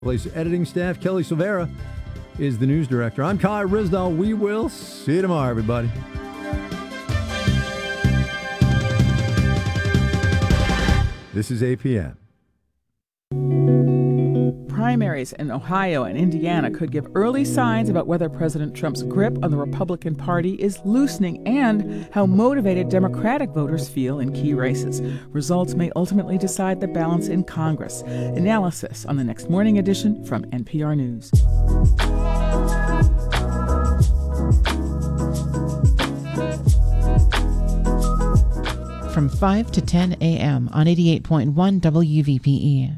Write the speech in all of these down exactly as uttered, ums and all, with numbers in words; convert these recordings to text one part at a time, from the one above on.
Place editing staff, Kelly Silvera is the news director. I'm Kai Rizdal. We will see you tomorrow, everybody. This is A P M. Primaries in Ohio and Indiana could give early signs about whether President Trump's grip on the Republican Party is loosening and how motivated Democratic voters feel in key races. Results may ultimately decide the balance in Congress. Analysis on the next morning edition from N P R News. From five to ten a.m. on eighty-eight point one W V P E.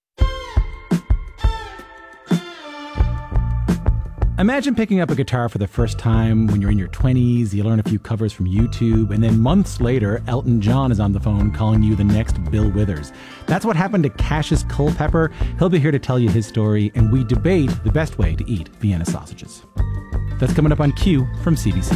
Imagine picking up a guitar for the first time when you're in your twenties, you learn a few covers from YouTube, and then months later, Elton John is on the phone calling you the next Bill Withers. That's what happened to Cassius Culpepper. He'll be here to tell you his story, and we debate the best way to eat Vienna sausages. That's coming up on Q from C B C.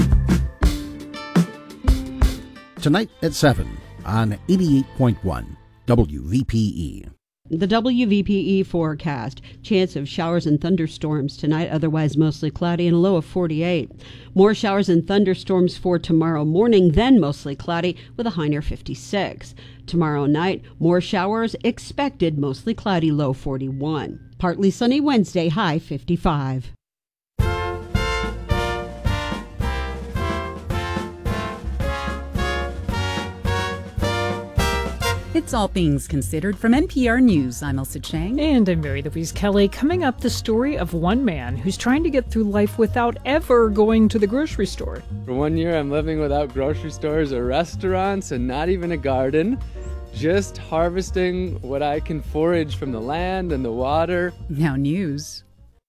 Tonight at seven on eighty-eight point one W V P E. The W V P E forecast. Chance of showers and thunderstorms tonight, otherwise mostly cloudy and a low of forty-eight. More showers and thunderstorms for tomorrow morning, then mostly cloudy with a high near fifty-six. Tomorrow night, more showers expected, mostly cloudy, low forty-one. Partly sunny Wednesday, high fifty-five. It's All Things Considered from N P R News. I'm Elsa Chang. And I'm Mary Louise Kelly. Coming up, the story of one man who's trying to get through life without ever going to the grocery store. For one year, I'm living without grocery stores or restaurants and not even a garden. Just harvesting what I can forage from the land and the water. Now news.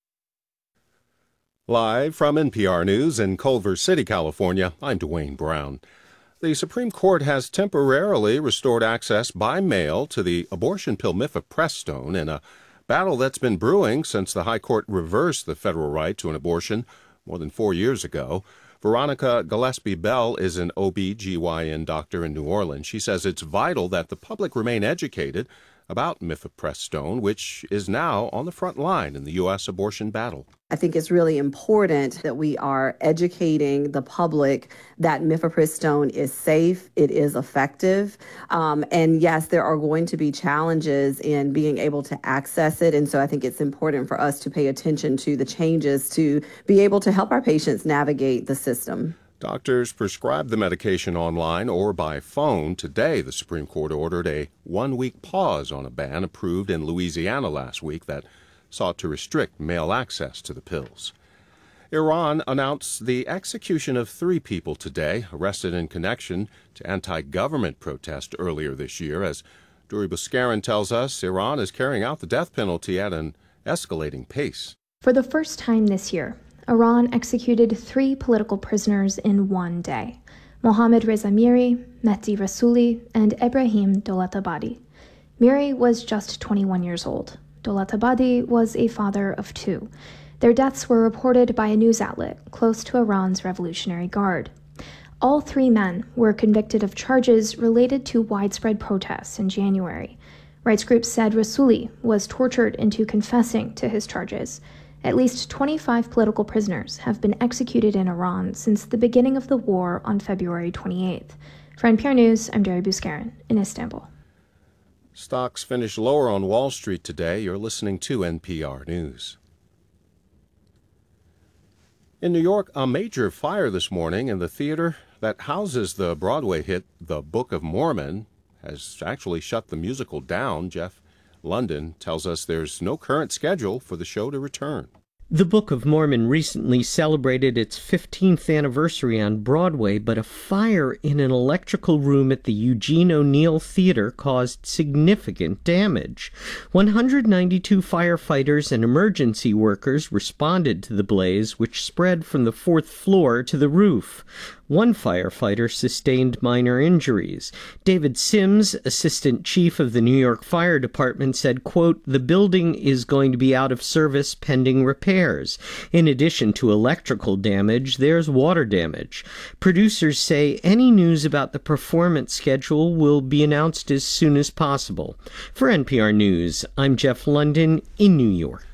Live from N P R News in Culver City, California, I'm Dwayne Brown. The Supreme Court has temporarily restored access by mail to the abortion pill mifepristone in a battle that's been brewing since the High Court reversed the federal right to an abortion more than four years ago. Veronica Gillespie Bell is an O B G Y N doctor in New Orleans. She says it's vital that the public remain educated about mifepristone, which is now on the front line in the U S abortion battle. I think it's really important that we are educating the public that mifepristone is safe, it is effective, um, and yes, there are going to be challenges in being able to access it, and so I think it's important for us to pay attention to the changes to be able to help our patients navigate the system. Doctors prescribe the medication online or by phone. Today, the Supreme Court ordered a one-week pause on a ban approved in Louisiana last week that sought to restrict mail access to the pills. Iran announced the execution of three people today, arrested in connection to anti-government protest earlier this year. As Duri Buskarin tells us, Iran is carrying out the death penalty at an escalating pace. For the first time this year, Iran executed three political prisoners in one day: Mohammad Reza Miri, Mehdi Rasooli, and Ebrahim Dolatabadi. Miri was just twenty-one years old. Dolatabadi was a father of two. Their deaths were reported by a news outlet close to Iran's Revolutionary Guard. All three men were convicted of charges related to widespread protests in January. Rights groups said Rasooli was tortured into confessing to his charges. At least twenty-five political prisoners have been executed in Iran since the beginning of the war on February twenty-eighth. For N P R News, I'm Duri Buskarin in Istanbul. Stocks finished lower on Wall Street today. You're listening to N P R News. In New York, a major fire this morning in the theater that houses the Broadway hit The Book of Mormon has actually shut the musical down. Jeff London tells us there's no current schedule for the show to return. The Book of Mormon recently celebrated its fifteenth anniversary on Broadway, but a fire in an electrical room at the Eugene O'Neill Theater caused significant damage. one hundred ninety-two firefighters and emergency workers responded to the blaze, which spread from the fourth floor to the roof. One firefighter sustained minor injuries. David Sims, assistant chief of the New York Fire Department, said, quote, "The building is going to be out of service pending repairs. In addition to electrical damage, there's water damage. Producers say any news about the performance schedule will be announced as soon as possible." For N P R News, I'm Jeff London in New York.